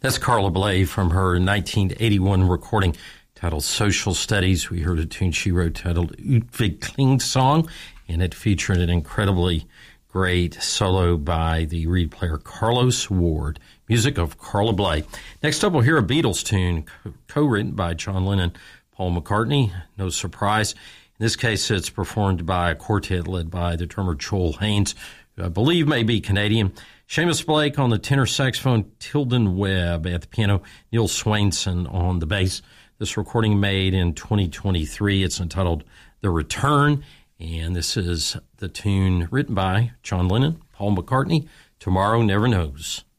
That's Carla Bley from her 1981 recording titled Social Studies. We heard a tune she wrote titled Utvikling Song, and it featured an incredibly great solo by the reed player Carlos Ward. Music of Carla Bley. Next up, we'll hear a Beatles tune co-written by John Lennon, Paul McCartney. No surprise. In this case, it's performed by a quartet led by the drummer Joel Haynes, who I believe may be Canadian. Seamus Blake on the tenor saxophone, Tilden Webb at the piano, Neil Swainson on the bass. This recording made in 2023. It's entitled The Return, and this is the tune written by John Lennon, Paul McCartney, Tomorrow Never Knows.